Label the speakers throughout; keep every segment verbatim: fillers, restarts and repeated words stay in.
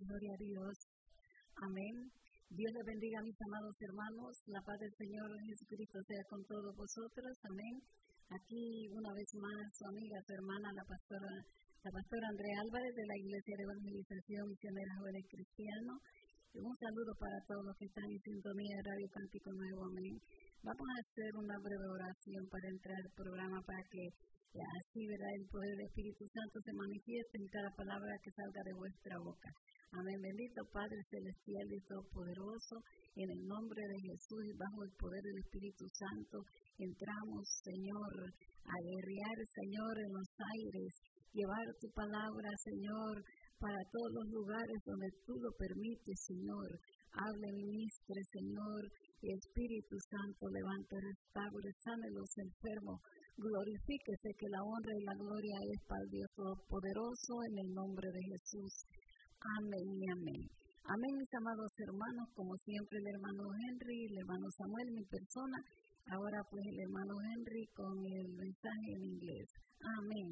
Speaker 1: Gloria a Dios. Amén. Dios les bendiga, mis amados hermanos. La paz del Señor Jesucristo sea con todos vosotros. Amén. Aquí una vez más su amiga, su hermana, la pastora, la pastora Andrea Álvarez de la Iglesia de Evangelización Misionera Jóvenes Cristianos. Un saludo para todos los que están en sintonía de Radio Cántico Nuevo. Amén. Vamos a hacer una breve oración para entrar al programa, para que así, ¿verdad?, el poder del Espíritu Santo se manifieste en cada palabra que salga de vuestra boca. Amén. Bendito Padre Celestial y Todopoderoso, en el nombre de Jesús y bajo el poder del Espíritu Santo, entramos, Señor, a guerrear, Señor, en los aires, llevar tu palabra, Señor, para todos los lugares donde tú lo permites, Señor. Hable, ministre, Señor, y Espíritu Santo, levante, restaure, sane los enfermos. Glorifíquese, que la honra y la gloria es para el Dios Todopoderoso, en el nombre de Jesús. Amén y amén. Amén, mis amados hermanos, como siempre el hermano Henry, el hermano Samuel, mi persona. Ahora pues el hermano Henry con el mensaje en inglés. Amén.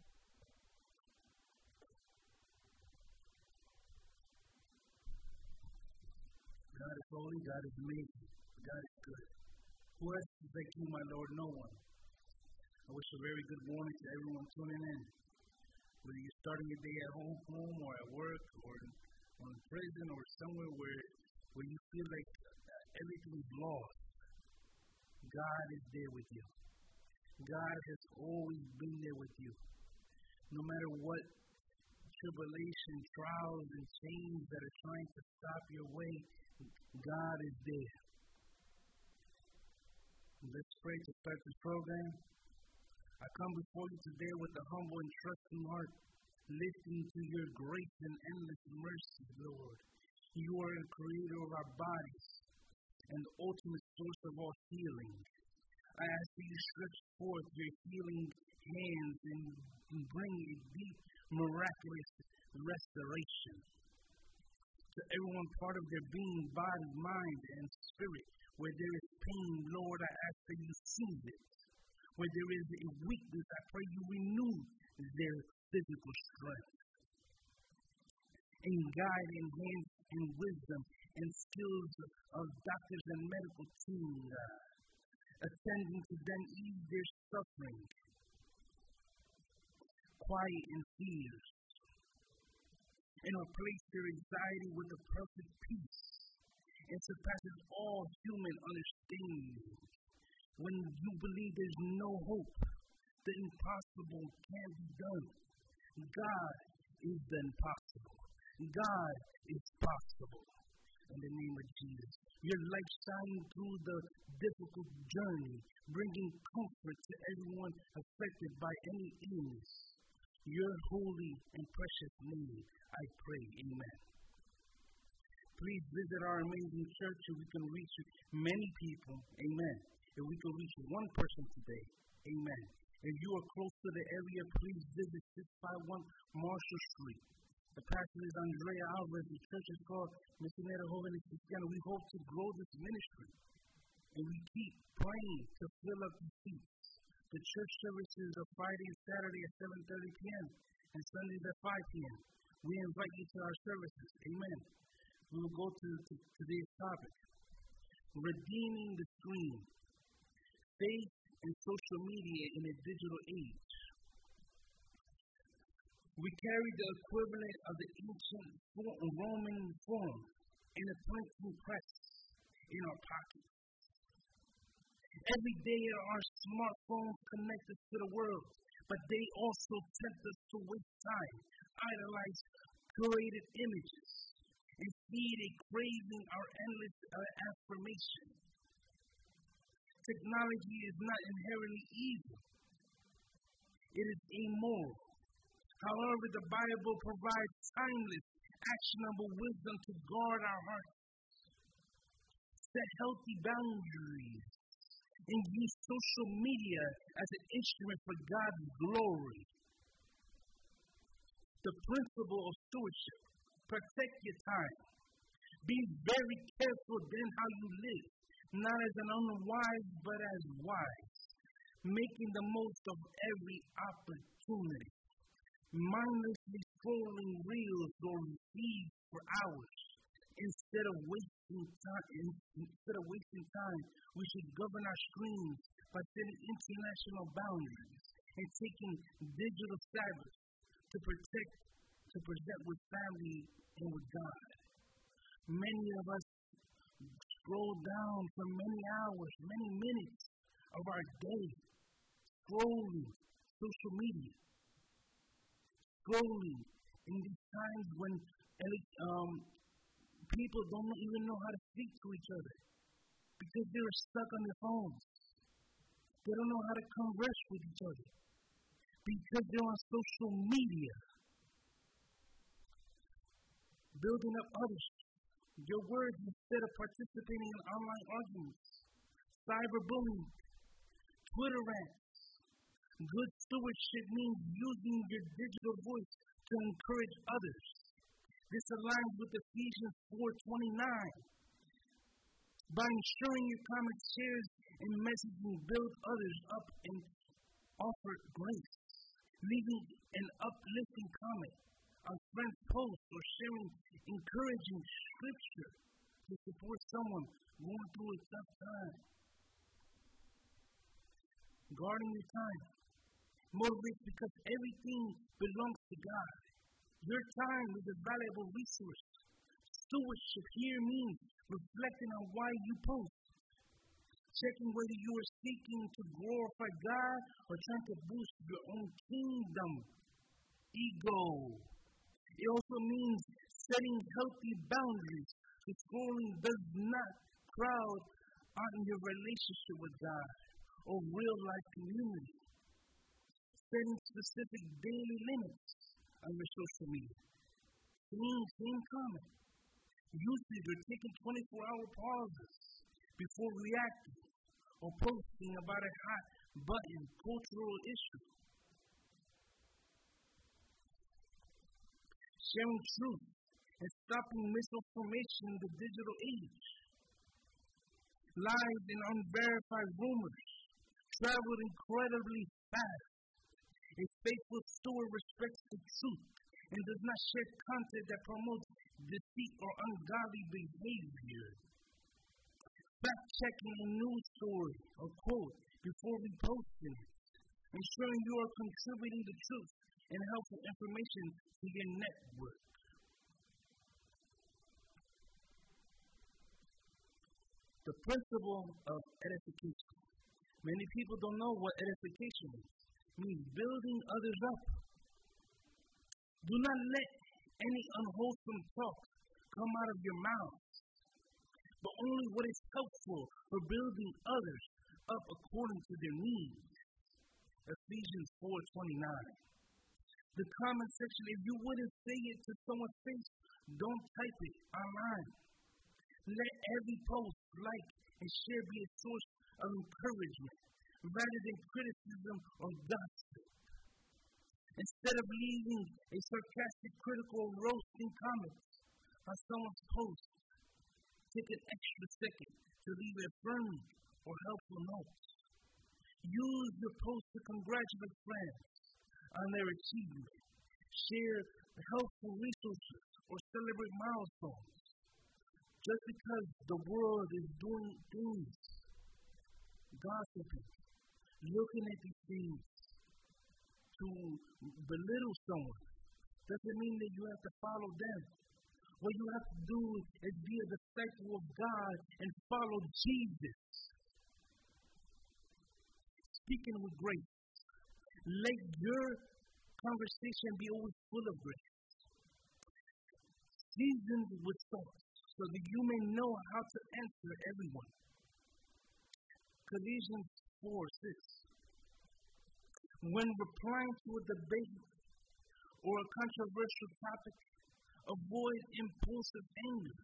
Speaker 2: God is holy, God is amazing, God is good. Who else is like you, my Lord? No one. I wish a very good morning to everyone tuning in. Whether you're starting your day at home, home or at work or in, or in prison or somewhere where, where you feel like everything's lost, God is there with you. God has always been there with you. No matter what tribulation, trials, and chains that are trying to stop your way, God is there. Let's pray to start this program. I come before you today with a humble and trusting heart, listening to your grace and endless mercy, Lord. You are the creator of our bodies and the ultimate source of all healing. I ask that you stretch forth your healing hands and bring a deep, miraculous restoration to everyone, part of their being, body, mind, and spirit. Where there is pain, Lord, I ask that you soothe it. Where there is a weakness, I pray you renew their physical strength. And guide, enhance, and wisdom and skills of doctors and medical teams, uh, attending to them, ease their suffering, quiet and fears, and replace their anxiety with a perfect peace, and surpasses all human understanding. When you believe there's no hope, the impossible can be done. God is the impossible. God is possible. In the name of Jesus. Your light shining through the difficult journey, bringing comfort to everyone affected by any illness. Your holy and precious name, I pray. Amen. Please visit our amazing church so we can reach many people. Amen. If we can reach one person today. Amen. If you are close to the area, please visit six fifty-one Marshall Street. The pastor is Andrea Alvarez. The church is called Misionera Jóvenes Cristianos. We hope to grow this ministry. And we keep praying to fill up the seats. The church services are Friday and Saturday at seven thirty p.m. and Sundays at five p.m. We invite you to our services. Amen. We will go to, to today's topic. Redeeming the screen. Faith and social media in a digital age. We carry the equivalent of the ancient Roman Forum and the printing press in our pockets. Every day our smartphones connect us to the world, but they also tempt us to waste time, idolize curated images, and feed a craving our endless uh, affirmation. Technology is not inherently evil. It is immoral. However, the Bible provides timeless, actionable wisdom to guard our hearts, set healthy boundaries, and use social media as an instrument for God's glory. The principle of stewardship: protect your time. Be very careful then how you live, not as an unwise, but as wise, making the most of every opportunity. Mindlessly scrolling reels or feeds for hours. Instead of wasting time, instead of wasting time, we should govern our screens by setting international boundaries and taking digital Sabbaths to protect, to present with family and with God. Many of us scroll down for many hours, many minutes of our day, scrolling social media, scrolling in these times when um, people don't even know how to speak to each other because they're stuck on their phones. They don't know how to converse with each other because they're on social media, building up others. Your words instead of participating in online arguments, cyberbullying, Twitter rants. Good stewardship means using your digital voice to encourage others. This aligns with Ephesians four twenty-nine. By ensuring your comments, shares, and messaging build others up and offer grace. Leaving an uplifting comment on friends' posts or sharing encouraging scripture to support someone going through a tough time. Guarding your time motivates because everything belongs to God. Your time is a valuable resource. Stewardship here means reflecting on why you post, checking whether you are seeking to glorify God or trying to boost your own kingdom ego. It also means setting healthy boundaries. So scrolling does not crowd on your relationship with God or real life community. Setting specific daily limits on your social media. Same, same comment. Usage or taking twenty-four hour pauses before reacting or posting about a hot button cultural issue. Sharing truth and stopping misinformation in the digital age. Lies and unverified rumors traveled incredibly fast. A faithful steward respects the truth and does not share content that promotes deceit or ungodly behavior. Fact-checking a news story or quote before reposting it. Ensuring you are contributing the truth and helpful information to your network. The principle of edification. Many people don't know what edification is. It means building others up. Do not let any unwholesome talk come out of your mouth, but only what is helpful for building others up according to their needs. Ephesians four twenty-nine. The comment section, if you wouldn't say it to someone's face, don't type it online. Let every post, like, and share be a source of encouragement rather than criticism or gossip. Instead of leaving a sarcastic, critical, roasting comment on someone's post, take an extra second to leave a affirming or helpful note. Use your post to congratulate friends on their achievement. Share helpful resources or celebrate milestones. Just because the world is doing things, gossiping, looking at these things to belittle someone, doesn't mean that you have to follow them. What you have to do is be a disciple of God and follow Jesus. Speaking with grace. Let your conversation be always full of grace. Seasoned with salt, so that you may know how to answer everyone. Ephesians four six. When replying to a debate or a controversial topic, avoid impulsive anger.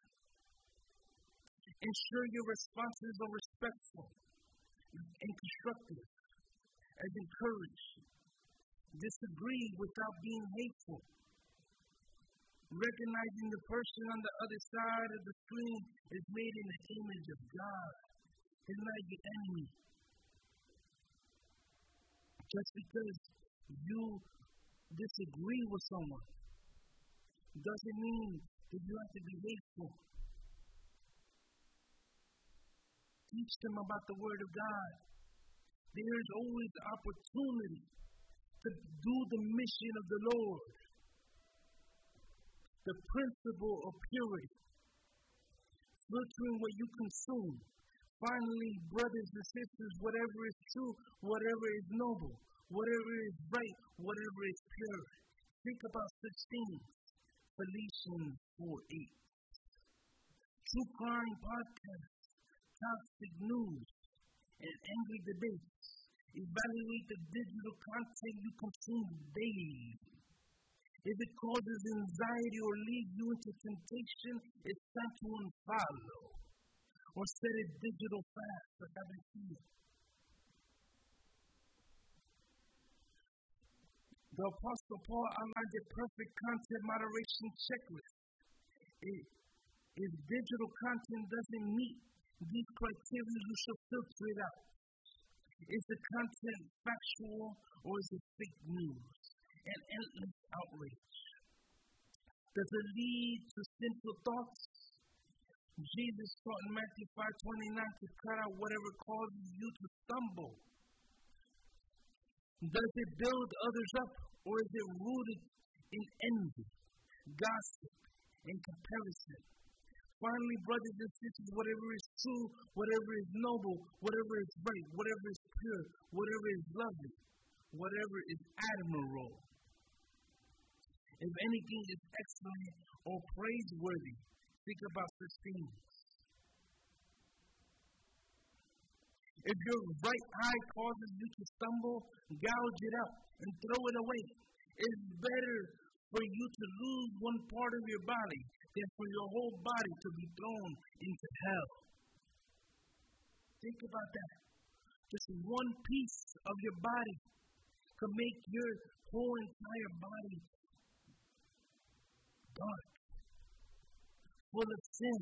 Speaker 2: Ensure your responses are respectful and constructive, as encouraged. Disagree without being hateful. Recognizing the person on the other side of the screen is made in the image of God. He's not your enemy. Just because you disagree with someone doesn't mean that you have to be hateful. Teach them about the Word of God. There is always opportunity to do the mission of the Lord. The principle of purity. Filtering what you consume. Finally, brothers and sisters, whatever is true, whatever is noble, whatever is right, whatever is pure, think about such things. Philippians four eight. True crime podcasts, toxic news, and angry debates. Evaluate the digital content you consume daily. If it causes anxiety or leads you into temptation, it's time to unfollow or set a digital fast for having fear. The Apostle Paul outlined a perfect content moderation checklist. If, if digital content doesn't meet these criteria, you should filter it out. Is the content factual or is it fake news and endless outrage? Does it lead to sinful thoughts? Jesus taught in Matthew five twenty-nine to cut out whatever causes you to stumble. Does it build others up or is it rooted in envy, gossip, and comparison? Finally, brothers and sisters, whatever is true, whatever is noble, whatever is right, whatever is pure, whatever is lovely, whatever is admirable, if anything is excellent or praiseworthy, think about such things. If your right eye causes you to stumble, gouge it out and throw it away. It's better for you to lose one part of your body than for your whole body to be thrown into hell. Think about that. Just one piece of your body could make your whole entire body dark, full of sin.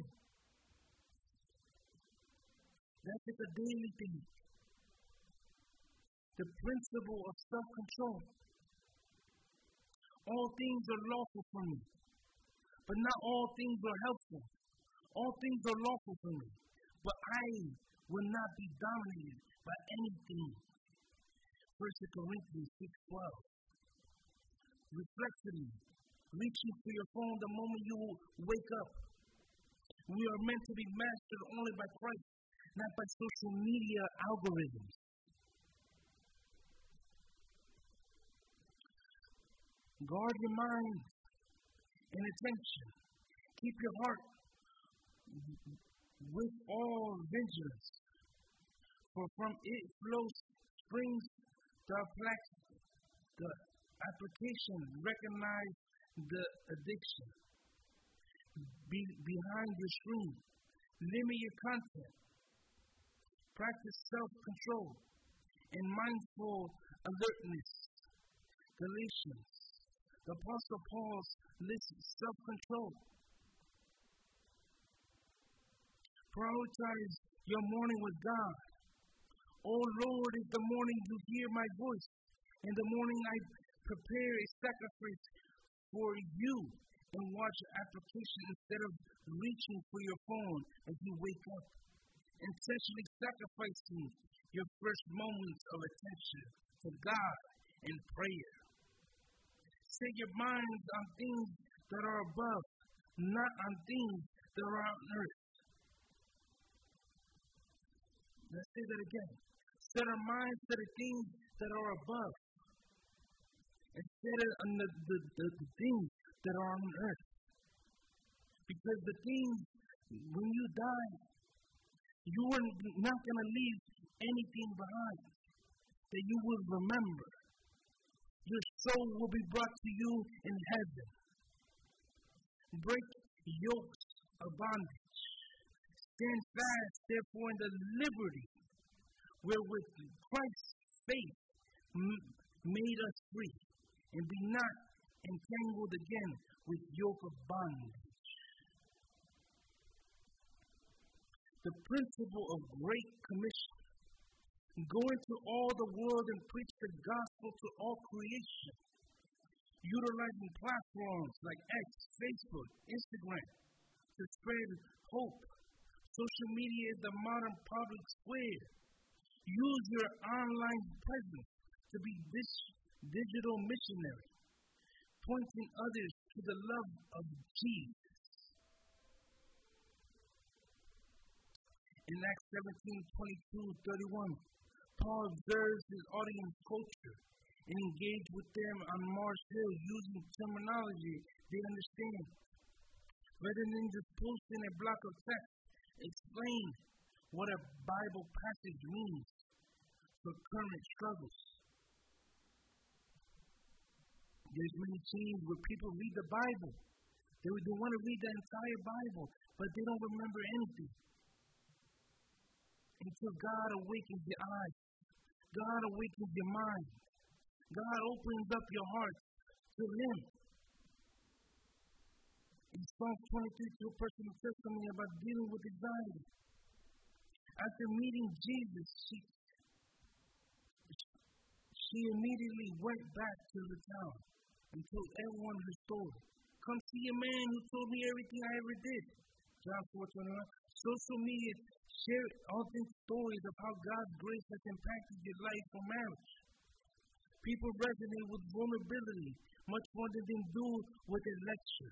Speaker 2: That's like a daily thing. The principle of self-control. All things are lawful for me, but not all things are helpful. All things are lawful for me, but I will not be dominated by anything. First Corinthians six twelve. Reflexively, reaching for your phone the moment you wake up. We are meant to be mastered only by Christ, not by social media algorithms. Guard your mind and attention. Keep your heart with all vigilance, for from it flows springs the the application. Recognize the addiction Be, behind your screen. Limit your content. Practice self-control and mindful alertness. Galatians. The Apostle Paul's list of self-control. Prioritize your morning with God. Oh Lord, is the morning you hear my voice. In the morning I prepare a sacrifice for you and watch application instead of reaching for your phone as you wake up. Intentionally sacrificing your first moments of attention to God in prayer. Set your minds on things that are above, not on things that are on earth. Let's say that again. Set our minds to the things that are above, instead of on the, the, the, the things that are on earth. Because the things, when you die, you are not going to leave anything behind that you will remember. Your soul will be brought to you in heaven. Break yokes of bondage. Stand fast, therefore, in the liberty wherewith Christ's faith m- made us free, and be not entangled again with yoke of bondage. The principle of Great Commission. Go into all the world and preach the gospel to all creation. utilizing platforms like X, Facebook, Instagram to spread hope. Social media is the modern public square. Use your online presence to be this digital missionary, pointing others to the love of Jesus. In Acts seventeen, twenty-two, thirty-one, Paul observes his audience culture and engaged with them on Mars Hill using terminology they understand. Rather than just posting a block of text, explain what a Bible passage means for current struggles. There's many teams where people read the Bible. They, they want to read the entire Bible, but they don't remember anything. Until God awakens your eyes, God awakens your mind, God opens up your heart to Him. In Psalm twenty-three, to a personal testimony about dealing with anxiety. After meeting Jesus, she, she immediately went back to the town and told everyone her story. Come see a man who told me everything I ever did. John four twenty-one. Social media share authentic stories of how God's grace has impacted your life or marriage. People resonate with vulnerability much more than they do with a lecture.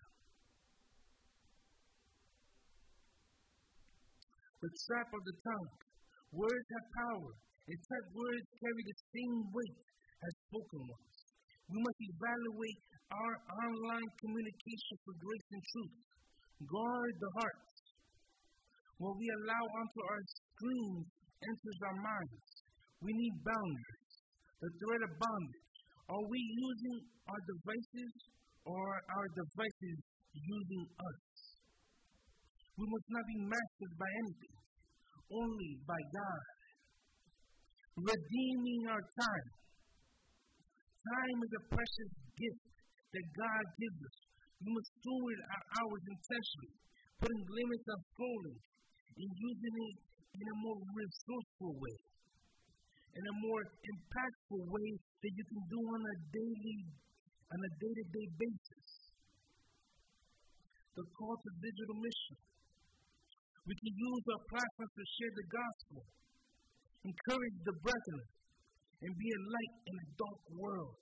Speaker 2: The trap of the tongue. Words have power. In fact, words carry the same weight as spoken ones. We must evaluate our online communication for grace and truth. Guard the heart. What we allow onto our screens enters our minds. We need boundaries. The threat of bondage. Are we using our devices or are our devices using us? We must not be mastered by anything, only by God. Redeeming our time. Time is a precious gift that God gives us. We must steward our hours intentionally, putting limits on scrolling and using it in a more resourceful way, in a more impactful way that you can do on a daily, on a day-to-day basis. The call to digital mission. We can use our platforms to share the gospel, encourage the brethren, and be a light in a dark world.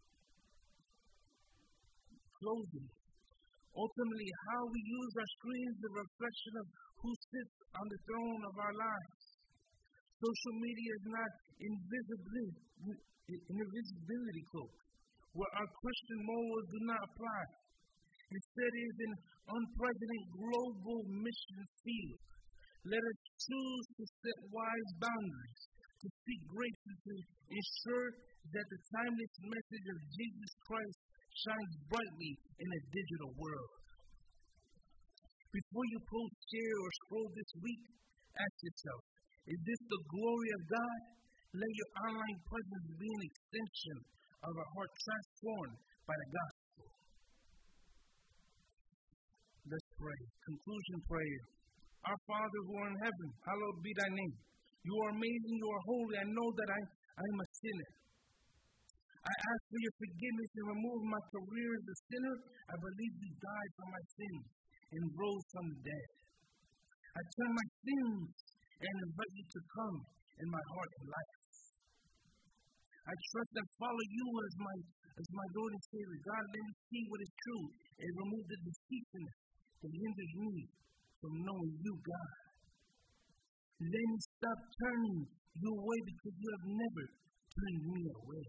Speaker 2: Closing. Ultimately, how we use our screens is a reflection of who sits on the throne of our lives. Social media is not invisibility, an invisibility cloak, where our Christian morals do not apply. Instead, it is an unprecedented global mission field. Let us choose to set wise boundaries, to seek grace, and to ensure that the timeless message of Jesus Christ shines brightly in a digital world. Before you post, share, or scroll this week, ask yourself, is this the glory of God? Let your online presence be an extension of a heart transformed by the gospel. Let's pray. Conclusion prayer. Our Father who art in heaven, hallowed be thy name. You are amazing, you are holy. I know that I, I am a sinner. I ask for your forgiveness and remove my career as a sinner. I believe you died for my sins and rose from the dead. I turn my sins and invite you to come in my heart and life. I trust and follow you as my as my Lord and Savior. God, let me see what is true and remove the deceitfulness that hinders me from knowing you, God. Let me stop turning you away because you have never turned me away.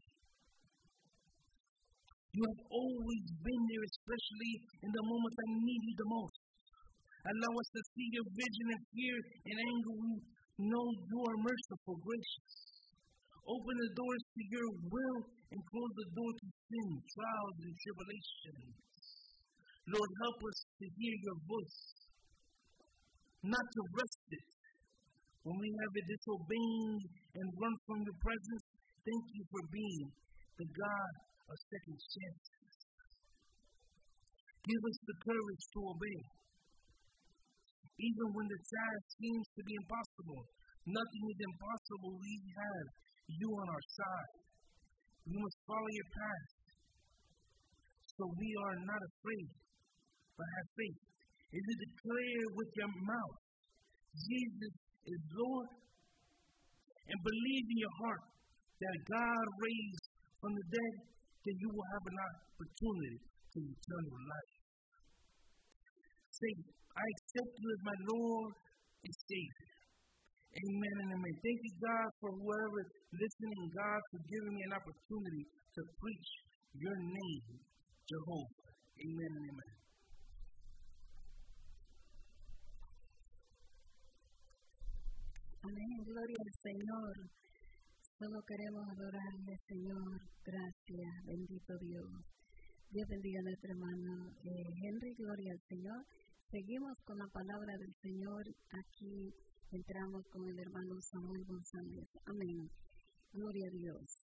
Speaker 2: You have always been there, especially in the moments I need you the most. Allow us to see your vision and fear and anger. We know you are merciful, gracious. Open the doors to your will and close the door to sin, trials, and tribulations. Lord, help us to hear your voice, not to rest it. When we have it disobeying and run from your presence, thank you for being the God of second chances. Give us the courage to obey. Even when the task seems to be impossible, nothing is impossible. We have you on our side. We must follow your path. so we are not afraid, but have faith. If you declare with your mouth, Jesus is Lord, and believe in your heart that God raised from the dead, then you will have an opportunity to eternal life. Say, I accept you as my Lord and Savior. Amen and amen. Thank you, God, for whoever is listening, God, for giving me an opportunity to preach your name, Jehovah. Amen and amen.
Speaker 1: Amén, gloria al Señor. Solo queremos adorarle, Señor. Gracias, bendito Dios. Dios bendiga a nuestro hermano eh, Henry, gloria al Señor. Seguimos con la palabra del Señor. Aquí entramos con el hermano Samuel González. Amén. Gloria a Dios.